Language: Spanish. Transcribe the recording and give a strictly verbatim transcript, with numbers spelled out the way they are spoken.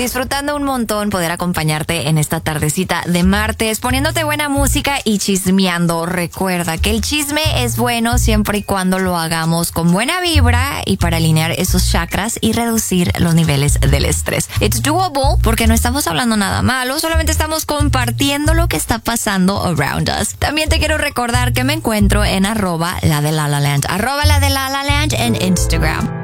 Disfrutando un montón poder acompañarte en esta tardecita de martes, poniéndote buena música y chismeando. Recuerda que el chisme es bueno siempre y cuando lo hagamos con buena vibra y para alinear esos chakras y reducir los niveles del estrés. It's doable porque no estamos hablando nada malo, solamente estamos compartiendo lo que está pasando around us. También te quiero recordar que me encuentro en arroba la de La La Land, arroba la de La La Land en Instagram.